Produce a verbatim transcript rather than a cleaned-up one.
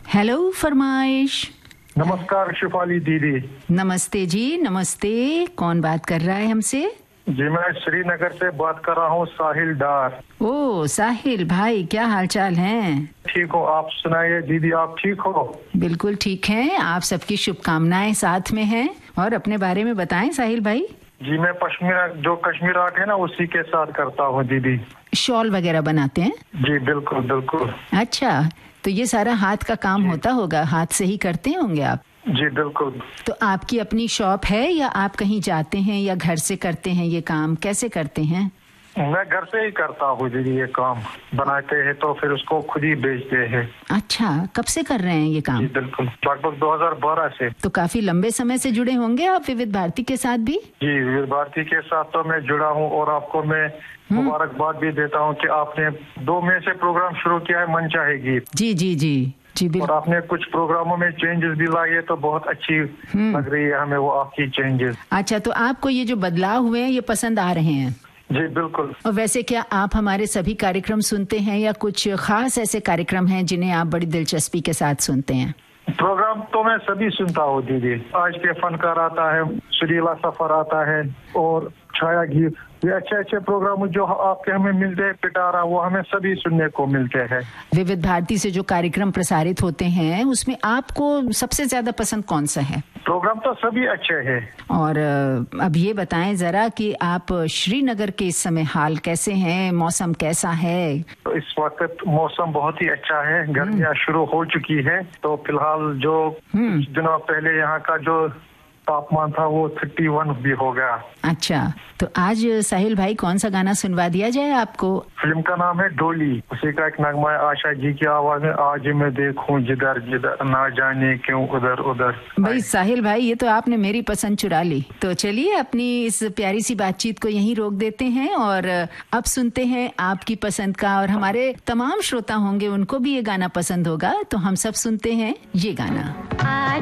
Hello फरमाइश। नमस्कार शिफाली दीदी। नमस्ते जी, नमस्ते। कौन बात कर रहा है हमसे? जी मैं श्रीनगर से बात कर रहा हूँ, साहिल डार। ओ साहिल भाई, क्या हालचाल है? ठीक हो, आप सुनाइए दीदी, आप ठीक हो? बिल्कुल ठीक हैं, आप सबकी शुभकामनाएं साथ में हैं। और अपने बारे में बताएं साहिल भाई। जी मैं पश्मीना, जो कश्मीर आर्ट है ना, उसी के साथ करता हूँ दीदी। शॉल वगैरह बनाते हैं? जी बिल्कुल बिल्कुल। अच्छा, तो ये सारा हाथ का काम होता होगा, हाथ से ही करते होंगे आप? जी बिल्कुल। तो आपकी अपनी शॉप है या आप कहीं जाते हैं या घर से करते हैं ये काम, कैसे करते हैं? मैं घर से ही करता हूँ दीदी, ये काम बनाते हैं तो फिर उसको खुद ही बेचते हैं। अच्छा, कब से कर रहे हैं ये काम? जी बिल्कुल, लगभग दो हज़ार बारह से। तो काफी लंबे समय से जुड़े होंगे आप विविध भारती के साथ भी? जी विविध भारती के साथ तो मैं जुड़ा हूँ, और आपको मैं मुबारकबाद भी देता हूँ कि आपने दो मई से प्रोग्राम शुरू किया है, मन चाहे गीत। जी जी जी जी और आपने कुछ प्रोग्रामों में चेंजेस भी लाए, तो बहुत अच्छी लग रही है हमें वो आपकी चेंजेस। अच्छा, तो आपको ये जो बदलाव हुए हैं ये पसंद आ रहे हैं? जी बिल्कुल। और वैसे क्या आप हमारे सभी कार्यक्रम सुनते हैं या कुछ खास ऐसे कार्यक्रम हैं जिन्हें आप बड़ी दिलचस्पी के साथ सुनते हैं? प्रोग्राम तो मैं सभी सुनता हूँ दीदी। आज के फनकार आता है, सुरीला सफर आता है, और छाया गीत, ये अच्छे अच्छे प्रोग्राम जो आपके हमें मिलते हैं, पिटारा, वो हमें सभी सुनने को मिलते हैं। विविध भारती से जो कार्यक्रम प्रसारित होते हैं उसमें आपको सबसे ज्यादा पसंद कौन सा है? प्रोग्राम तो सभी अच्छे हैं। और अब ये बताएं जरा कि आप श्रीनगर के इस समय हाल कैसे हैं, मौसम कैसा है? तो इस वक्त मौसम बहुत ही अच्छा है, गर्मियाँ शुरू हो चुकी है। तो फिलहाल जो कुछ दिनों पहले यहाँ का जो तापमान था वो इकतीस भी हो गया। अच्छा, तो आज साहिल भाई कौन सा गाना सुनवा दिया जाए आपको? फिल्म का नाम है डोली, उसी का एक नगमा है आशा जी की आवाज में, आज मैं देखूं जिधर जिधर ना जाने क्यों उधर उधर। भाई साहिल भाई, ये तो आपने मेरी पसंद चुरा ली। तो चलिए अपनी इस प्यारी सी बातचीत को यहीं रोक देते हैं और अब सुनते हैं आपकी पसंद का, और हमारे तमाम श्रोता होंगे उनको भी ये गाना पसंद होगा, तो हम सब सुनते हैं ये गाना।